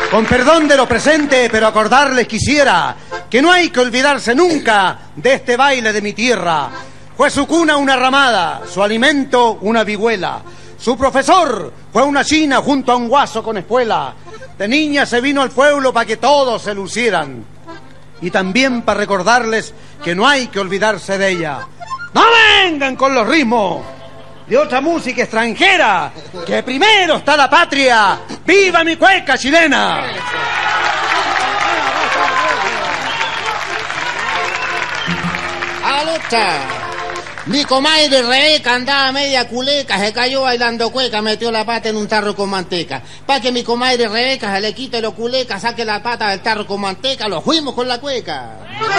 Con perdón de lo presente, pero acordarles quisiera que no hay que olvidarse nunca de este baile de mi tierra. Fue su cuna una ramada, su alimento una vihuela. Su profesor fue una china junto a un guaso con espuela. De niña se vino al pueblo para que todos se lucieran. Y también para recordarles que no hay que olvidarse de ella. ¡No vengan con los ritmos de otra música extranjera! ¡Que primero está la patria! ¡Viva mi cueca chilena! ¡Alucha! Mi comadre Rebeca andaba media culeca, se cayó bailando cueca, metió la pata en un tarro con manteca. Para que mi comadre Rebeca se le quite lo culeca, saque la pata del tarro con manteca, lo fuimos con la cueca.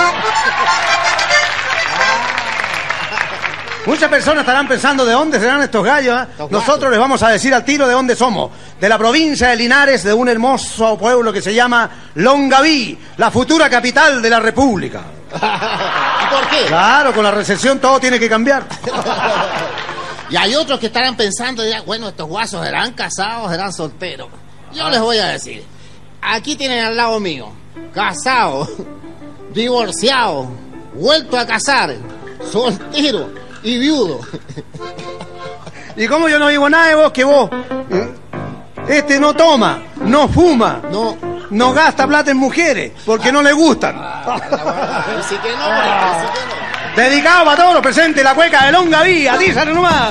Muchas personas estarán pensando de dónde serán estos gallos, ¿eh? Nosotros les vamos a decir al tiro de dónde somos. De la provincia de Linares, de un hermoso pueblo que se llama Longaví, la futura capital de la República. ¿Y por qué? Claro, con la recesión todo tiene que cambiar. Y hay otros que estarán pensando, dirán, bueno, estos guasos serán casados, serán solteros. Yo les voy a decir, aquí tienen al lado mío, casado, divorciado, vuelto a casar, soltero y viudo. ¿Y cómo yo no digo nada de vos que vos? Este no toma, no fuma, no gasta plata en mujeres, porque no le gustan. Así que no, así que no. Dedicado a todos los presentes, la cueca de Longaví, díselo nomás.